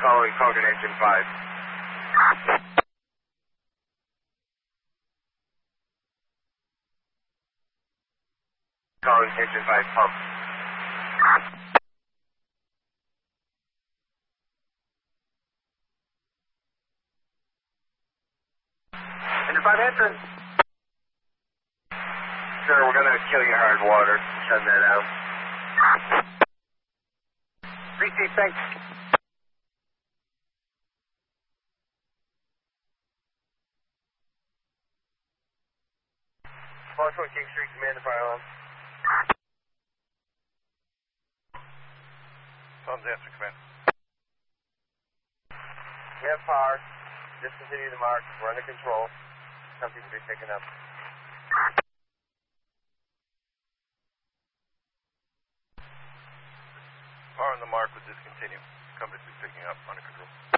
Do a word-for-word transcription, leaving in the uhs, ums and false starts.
calling Cogan Engine five. Calling Engine five pump. Engine five answering. Sir, we're gonna kill your hard water. Shut that out. Receive, thanks. Foxtrot King Street, command the fire alarm. Tom's answer, command. We have power. Discontinue the mark. We're under control. Something to be picking up. Power on the mark will discontinue. Company's be picking up under control.